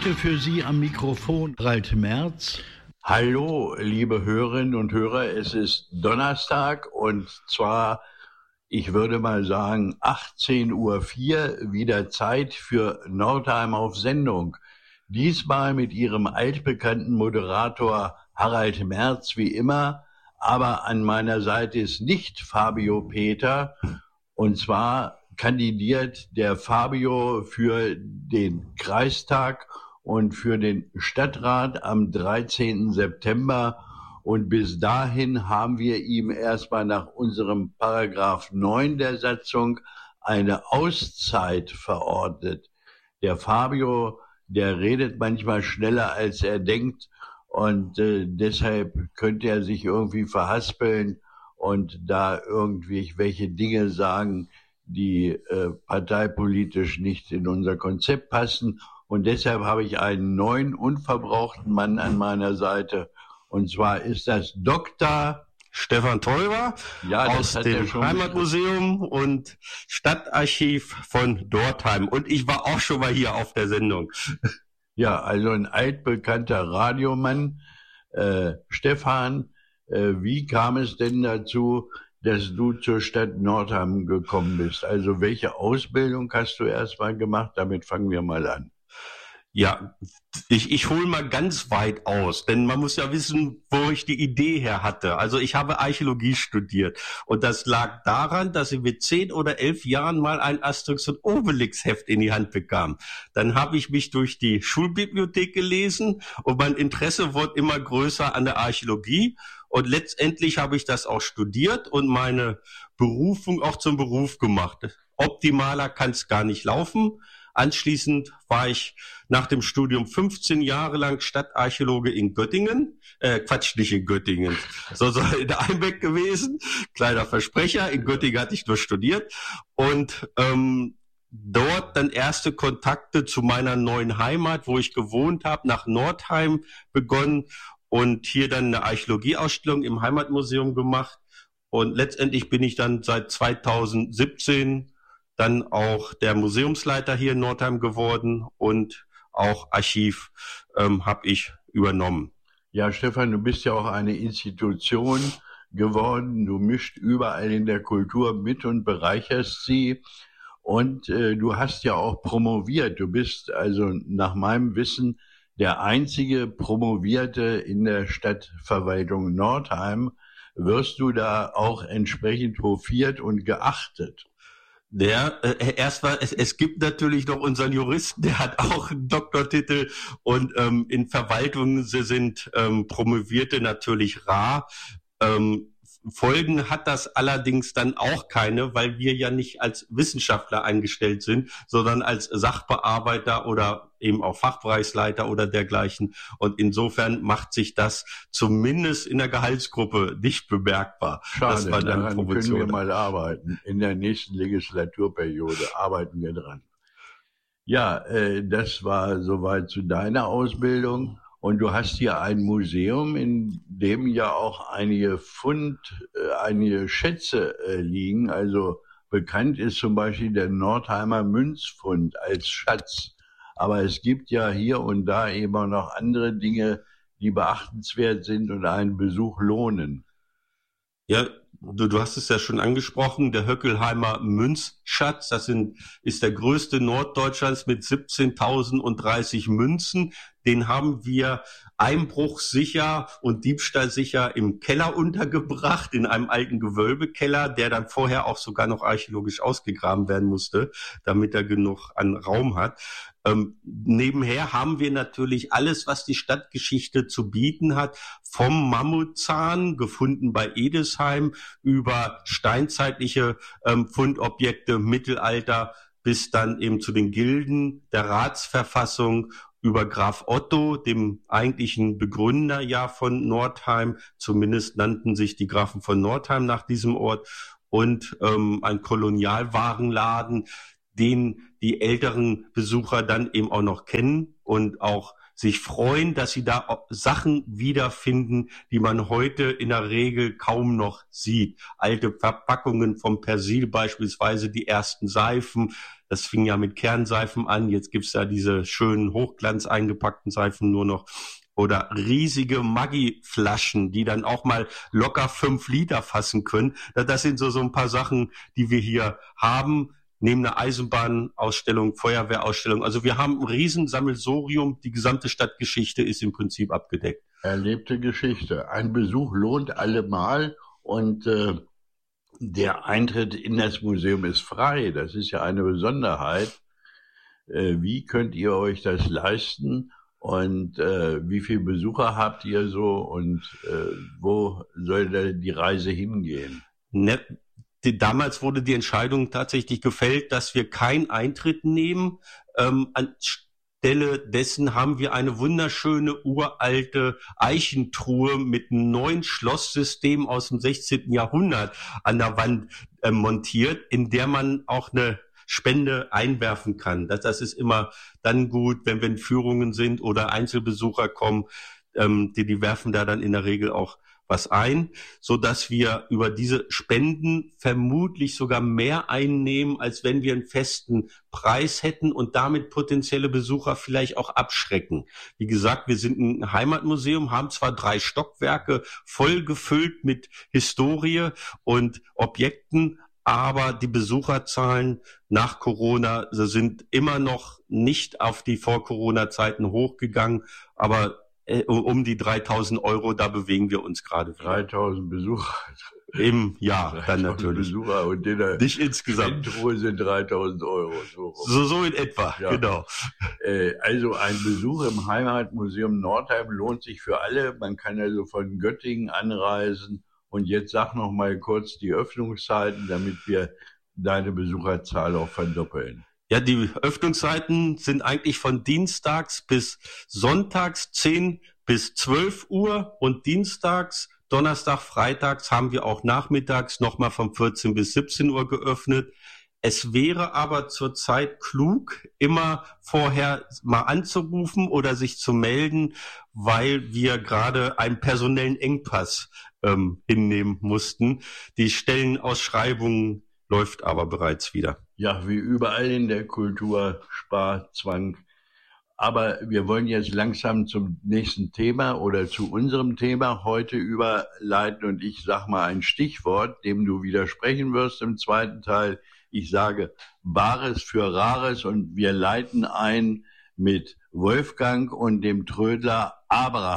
Heute für Sie am Mikrofon Harald Merz. Hallo, liebe Hörerinnen und Hörer, es ist Donnerstag und zwar, ich würde mal sagen, 18:04 Uhr, wieder Zeit für Nordheim auf Sendung. Diesmal mit Ihrem altbekannten Moderator Harald Merz wie immer, aber an meiner Seite ist nicht Fabio Peter, und zwar kandidiert der Fabio für den Kreistag und für den Stadtrat am 13. September. Und bis dahin haben wir ihm erstmal nach unserem Paragraph 9 der Satzung eine Auszeit verordnet. Der Fabio, der redet manchmal schneller, als er denkt. Und deshalb könnte er sich irgendwie verhaspeln und da irgendwie welche Dinge sagen, die parteipolitisch nicht in unser Konzept passen. Und deshalb habe ich einen neuen, unverbrauchten Mann an meiner Seite. Und zwar ist das Dr. Stefan Teuber aus dem Heimatmuseum und Stadtarchiv von Dortheim. Und ich war auch schon mal hier auf der Sendung. Ja, also ein altbekannter Radiomann. Stefan, wie kam es denn dazu, dass du zur Stadt Nordheim gekommen bist? Also welche Ausbildung hast du erstmal gemacht? Damit fangen wir mal an. Ja, ich hole mal ganz weit aus, denn man muss ja wissen, wo ich die Idee her hatte. Also ich habe Archäologie studiert und das lag daran, dass ich mit 10 oder 11 Jahren mal ein Asterix und Obelix Heft in die Hand bekam. Dann habe ich mich durch die Schulbibliothek gelesen und mein Interesse wurde immer größer an der Archäologie und letztendlich habe ich das auch studiert und meine Berufung auch zum Beruf gemacht. Optimaler kann es gar nicht laufen. Anschließend war ich nach dem Studium 15 Jahre lang Stadtarchäologe in Göttingen. Nicht in Göttingen, sondern in Einbeck gewesen. Kleiner Versprecher. In Göttingen hatte ich nur studiert. Und dort dann erste Kontakte zu meiner neuen Heimat, wo ich gewohnt habe, nach Nordheim begonnen und hier dann eine Archäologieausstellung im Heimatmuseum gemacht. Und letztendlich bin ich dann seit 2017 dann auch der Museumsleiter hier in Nordheim geworden und auch Archiv habe ich übernommen. Ja, Stefan, du bist ja auch eine Institution geworden. Du mischst überall in der Kultur mit und bereicherst sie. Und du hast ja auch promoviert. Du bist also nach meinem Wissen der einzige Promovierte in der Stadtverwaltung Nordheim. Wirst du da auch entsprechend hofiert und geachtet? Es gibt natürlich noch unseren Juristen, der hat auch einen Doktortitel und in Verwaltungen sind Promovierte natürlich rar. Folgen hat das allerdings dann auch keine, weil wir ja nicht als Wissenschaftler eingestellt sind, sondern als Sachbearbeiter oder eben auch Fachbereichsleiter oder dergleichen. Und insofern macht sich das zumindest in der Gehaltsgruppe nicht bemerkbar. Schade, daran können wir mal arbeiten. In der nächsten Legislaturperiode arbeiten wir dran. Ja, das war soweit zu deiner Ausbildung. Und du hast hier ein Museum, in dem ja auch einige Schätze liegen. Also bekannt ist zum Beispiel der Nordheimer Münzfund als Schatz. Aber es gibt ja hier und da eben auch noch andere Dinge, die beachtenswert sind und einen Besuch lohnen. Ja, du hast es ja schon angesprochen, der Höckelheimer Münzschatz, ist der größte Norddeutschlands mit 17.030 Münzen. Den haben wir einbruchsicher und diebstahlsicher im Keller untergebracht, in einem alten Gewölbekeller, der dann vorher auch sogar noch archäologisch ausgegraben werden musste, damit er genug an Raum hat. Nebenher haben wir natürlich alles, was die Stadtgeschichte zu bieten hat, vom Mammutzahn, gefunden bei Edesheim, über steinzeitliche Fundobjekte, Mittelalter, bis dann eben zu den Gilden, der Ratsverfassung, über Graf Otto, dem eigentlichen Begründer ja von Nordheim, zumindest nannten sich die Grafen von Nordheim nach diesem Ort, und ein Kolonialwarenladen, den die älteren Besucher dann eben auch noch kennen und auch sich freuen, dass sie da Sachen wiederfinden, die man heute in der Regel kaum noch sieht. Alte Verpackungen vom Persil beispielsweise, die ersten Seifen. Das fing ja mit Kernseifen an. Jetzt gibt's ja diese schönen Hochglanz eingepackten Seifen nur noch. Oder riesige Maggi-Flaschen, die dann auch mal locker 5 Liter fassen können. Das sind so ein paar Sachen, die wir hier haben. Neben einer Eisenbahnausstellung, Feuerwehrausstellung. Also wir haben ein Riesensammelsurium. Die gesamte Stadtgeschichte ist im Prinzip abgedeckt. Erlebte Geschichte. Ein Besuch lohnt allemal und der Eintritt in das Museum ist frei. Das ist ja eine Besonderheit. Wie könnt ihr euch das leisten? Und wie viele Besucher habt ihr so? Und wo soll die Reise hingehen? Damals wurde die Entscheidung tatsächlich gefällt, dass wir keinen Eintritt nehmen. Anstelle dessen haben wir eine wunderschöne uralte Eichentruhe mit einem neuen Schlosssystem aus dem 16. Jahrhundert an der Wand montiert, in der man auch eine Spende einwerfen kann. Das ist immer dann gut, wenn Führungen sind oder Einzelbesucher kommen, die werfen da dann in der Regel auch was ein, so dass wir über diese Spenden vermutlich sogar mehr einnehmen, als wenn wir einen festen Preis hätten und damit potenzielle Besucher vielleicht auch abschrecken. Wie gesagt, wir sind ein Heimatmuseum, haben zwar 3 Stockwerke voll gefüllt mit Historie und Objekten, aber die Besucherzahlen nach Corona sind immer noch nicht auf die Vor-Corona-Zeiten hochgegangen, aber um die 3.000 €, da bewegen wir uns gerade. 3.000 Besucher. Im Jahr dann natürlich. Besucher und nicht insgesamt. Endruhe sind 3.000 €. So in etwa, ja. Genau. Also ein Besuch im Heimatmuseum Nordheim lohnt sich für alle. Man kann also von Göttingen anreisen. Und jetzt sag noch mal kurz die Öffnungszeiten, damit wir deine Besucherzahl auch verdoppeln. Ja, die Öffnungszeiten sind eigentlich von dienstags bis sonntags 10 bis 12 Uhr und dienstags, Donnerstag, freitags haben wir auch nachmittags nochmal von 14 bis 17 Uhr geöffnet. Es wäre aber zurzeit klug, immer vorher mal anzurufen oder sich zu melden, weil wir gerade einen personellen Engpass hinnehmen mussten. Die Stellenausschreibung läuft aber bereits wieder. Ja, wie überall in der Kultur, Sparzwang. Aber wir wollen jetzt langsam zum nächsten Thema oder zu unserem Thema heute überleiten. Und ich sage mal ein Stichwort, dem du widersprechen wirst im zweiten Teil. Ich sage Bares für Rares und wir leiten ein mit Wolfgang und dem Trödler Abraham.